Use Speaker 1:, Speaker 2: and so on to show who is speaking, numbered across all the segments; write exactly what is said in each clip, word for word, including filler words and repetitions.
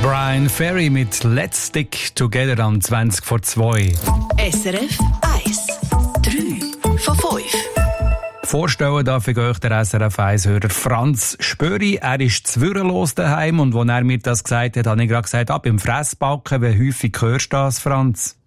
Speaker 1: Brian Ferry mit Let's Stick Together am zwanzig vor zwei.
Speaker 2: S R F eins. drei von fünf.
Speaker 1: Vorstellen darf ich euch der S R F eins-Hörer Franz Spöri. Er ist zwürrelos daheim und als er mir das gesagt hat, habe ich gerade gesagt, ab im Fressbacken. Wie häufig hörst du das, Franz?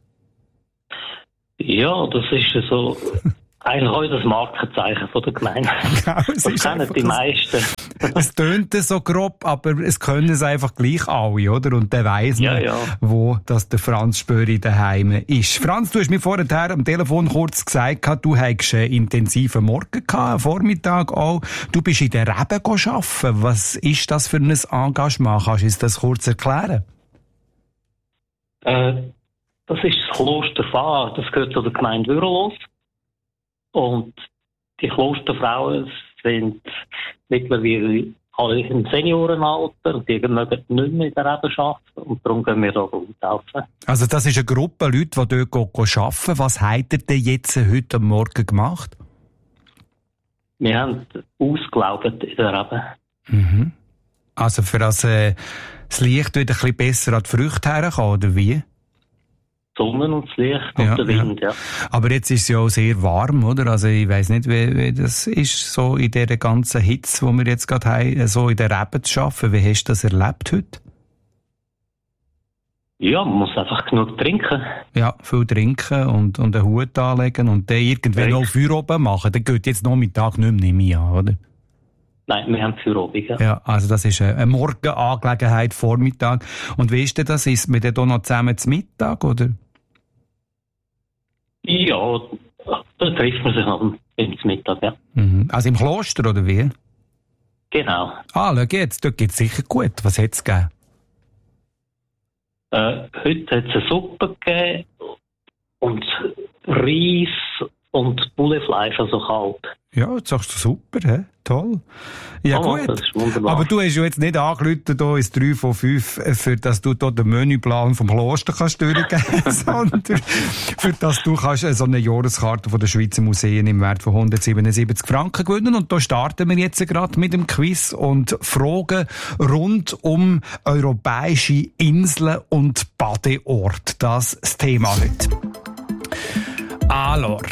Speaker 3: Ja, das ist so eigentlich auch das Markenzeichen von der Gemeinde.
Speaker 1: Genau, es
Speaker 3: das
Speaker 1: ist
Speaker 3: kennen die meisten.
Speaker 1: Es tönt so grob, aber es können es einfach gleich alle, oder? Und dann weiss man,
Speaker 3: Ja, ja.
Speaker 1: wo das der Franz Spöri daheim ist. Franz, du hast mir vorher am Telefon kurz gesagt, du hattest einen intensiven Morgen gehabt, einen Vormittag auch. Du bist in der Reben arbeiten. Was ist das für ein Engagement? Kannst du uns das kurz erklären?
Speaker 3: Äh, das ist das Kloster Fahr, das gehört zu der Gemeinde Würrelos. Und die Klosterfrauen sind mittlerweile alle im Seniorenalter und die mögen nicht mehr in der Rebe arbeiten und darum gehen wir da helfen.
Speaker 1: Also das ist eine Gruppe Leute, die dort arbeiten. Was habt ihr denn jetzt heute Morgen gemacht?
Speaker 3: Wir haben ausgelaugt in der Rebe.
Speaker 1: Mhm. Also für das, äh, das Licht wieder ein bisschen besser an die Früchte herkommen, oder wie?
Speaker 3: Die Sonne und das Licht und
Speaker 1: Ja,
Speaker 3: der Wind, ja.
Speaker 1: ja. Aber jetzt ist es ja auch sehr warm, oder? Also ich weiss nicht, wie, wie das ist, so in dieser ganzen Hitze, die wir jetzt gerade haben, so in der Rebe zu arbeiten. Wie hast du das erlebt heute?
Speaker 3: Ja, man muss einfach genug trinken.
Speaker 1: Ja, viel trinken und, und einen Hut anlegen und dann irgendwann noch Feuer oben machen. Dann geht jetzt Nachmittag nicht mehr, mehr an, oder?
Speaker 3: Nein, wir haben Feierabend, ja.
Speaker 1: Ja, also das ist eine Morgenangelegenheit, Vormittag. Und wie ist denn das? Ist man denn da noch zusammen zum Mittag, oder?
Speaker 3: Ja, da trifft man sich noch zum Mittag, ja.
Speaker 1: Mhm. Also im Kloster, oder wie?
Speaker 3: Genau.
Speaker 1: Ah, schau jetzt, dort gibt es sicher gut. Was hat es gegeben?
Speaker 3: Äh, heute hat es eine Suppe gegeben und Reis und Bullefleisch, also kalt.
Speaker 1: Ja, jetzt sagst du super, hä? Toll. Ja,
Speaker 3: Oh,
Speaker 1: gut.
Speaker 3: das ist wunderbar.
Speaker 1: Aber du hast ja jetzt nicht angerufen, hier ins drei von fünf, für dass du hier den Menüplan vom Kloster kannst durchgeben, sondern für dass du kannst so eine Jahreskarte von der Schweizer Museen im Wert von hundertsiebenundsiebzig Franken gewinnen. Und da starten wir jetzt gerade mit dem Quiz und Fragen rund um europäische Inseln und Badeorte. Das ist das Thema heute. Alors.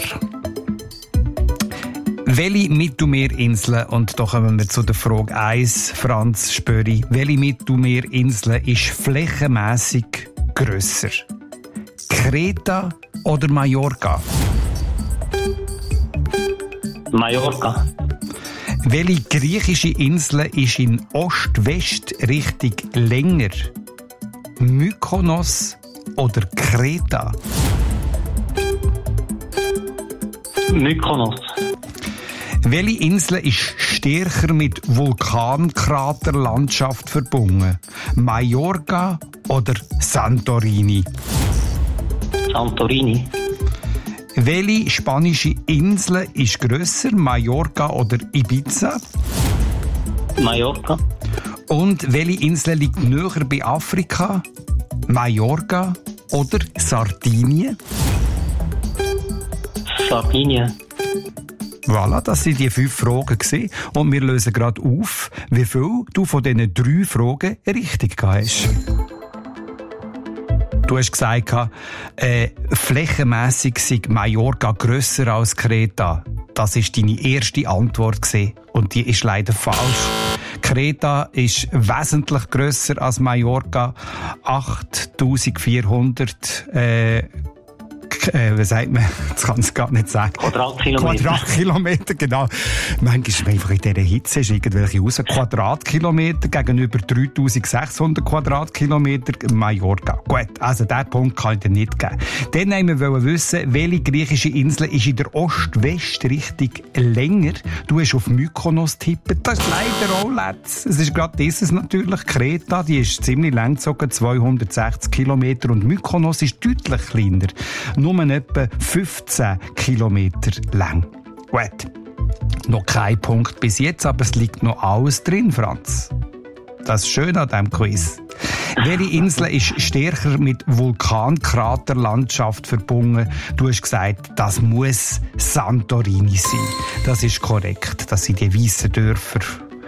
Speaker 1: Welche Mittelmeerinseln, und da kommen wir zu der Frage eins, Franz Spöri, welche Mittelmeerinsel ist flächenmässig grösser? Kreta oder Mallorca?
Speaker 3: Mallorca.
Speaker 1: Welche griechische Insel ist in Ost-West-Richtung länger? Mykonos oder Kreta?
Speaker 3: Mykonos.
Speaker 1: Welche Insel ist stärker mit Vulkankraterlandschaft verbunden? Mallorca oder Santorini?
Speaker 3: Santorini.
Speaker 1: Welche spanische Insel ist grösser? Mallorca oder Ibiza?
Speaker 3: Mallorca.
Speaker 1: Und welche Insel liegt näher bei Afrika? Mallorca oder Sardinien?
Speaker 3: Sardinien.
Speaker 1: Voilà, das waren die fünf Fragen gewesen. Und wir lösen gerade auf, wie viel du von diesen drei Fragen richtig hast. Du hast gesagt, äh, flächenmässig sei Mallorca grösser als Kreta. Das war deine erste Antwort gewesen. Und die ist leider falsch. Kreta ist wesentlich grösser als Mallorca. achttausendvierhundert äh, Äh, wie sagt man? Das kann ich gar nicht sagen.
Speaker 3: Quadratkilometer.
Speaker 1: Quadratkilometer, genau. Manchmal ist man einfach in dieser Hitze ist irgendwelche raus. Quadratkilometer gegenüber dreitausendsechshundert Quadratkilometer Mallorca. Gut, also diesen Punkt kann ich dir nicht geben. Dann wollen wir wissen, welche griechische Insel ist in der Ost-West-Richtung länger. Du hast auf Mykonos tippen. Das ist leider auch letzt. Es ist gerade dieses natürlich. Kreta, die ist ziemlich lang gezogen, zweihundertsechzig Kilometer. Und Mykonos ist deutlich kleiner. Nur etwa fünfzehn Kilometer lang. Gut. Noch kein Punkt bis jetzt, aber es liegt noch alles drin, Franz. Das ist schön an diesem Quiz. Welche Insel ist stärker mit Vulkankraterlandschaft verbunden? Du hast gesagt, das muss Santorini sein. Das ist korrekt. Das sind die weißen Dörfer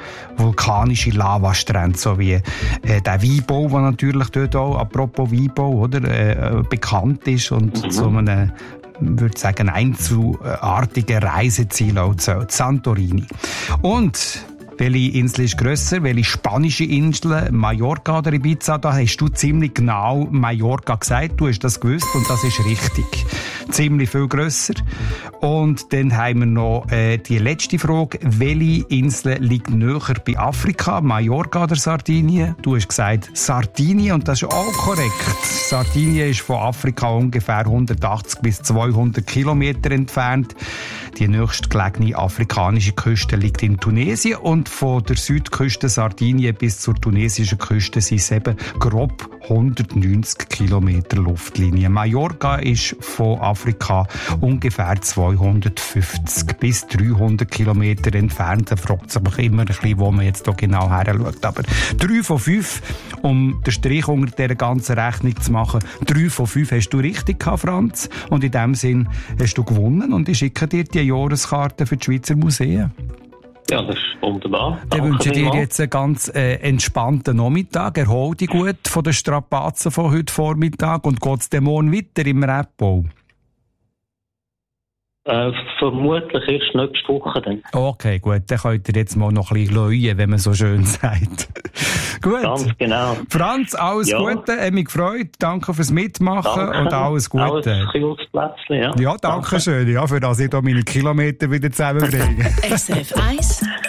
Speaker 1: vulkanische Lavastrände, so wie äh, der Weinbau, der natürlich dort auch, apropos Weinbau, oder, äh, bekannt ist und mhm. so eine, würde sagen, einzelartige Reiseziel auch zählt. Santorini. Und welche Insel ist grösser? Welche spanische Insel? Mallorca oder Ibiza? Da hast du ziemlich genau Mallorca gesagt. Du hast das gewusst und das ist richtig. Ziemlich viel grösser. Und dann haben wir noch äh, die letzte Frage. Welche Insel liegt näher bei Afrika? Mallorca oder Sardinien? Du hast gesagt Sardinien und das ist auch korrekt. Sardinien ist von Afrika ungefähr hundertachtzig bis zweihundert Kilometer entfernt. Die nächstgelegene afrikanische Küste liegt in Tunesien und von der Südküste Sardinien bis zur tunesischen Küste sind es eben grob hundertneunzig Kilometer Luftlinie. Mallorca ist von Afrika ungefähr zweihundertfünfzig bis dreihundert Kilometer entfernt. Da fragt es mich immer ein bisschen, wo man jetzt da genau her schaut. Aber drei von fünf, um den Strich unter dieser ganzen Rechnung zu machen, drei von fünf hast du richtig gehabt, Franz. Und in dem Sinn hast du gewonnen und ich schicke dir die Jahreskarte für die Schweizer Museen.
Speaker 3: Ja, das ist wunderbar.
Speaker 1: Dann wünsche ich dir jetzt einen ganz äh, entspannten Nachmittag. Erhol dich gut von den Strapazen von heute Vormittag und geht es morgen weiter im Rapbau?
Speaker 3: Äh, vermutlich erst nächste Woche dann.
Speaker 1: Okay, gut. Dann könnt ihr jetzt mal noch ein bisschen läuen, wenn man so schön sagt. Gut.
Speaker 3: Ganz genau.
Speaker 1: Franz, alles ja. Gute. Ich habe mich gefreut. Danke fürs Mitmachen
Speaker 3: danke.
Speaker 1: Und alles Gute.
Speaker 3: Alles kühles Plätzchen, ja.
Speaker 1: Ja, danke, danke schön. Ja, für das ich da meine Kilometer wieder zusammenbringe.
Speaker 2: S R F eins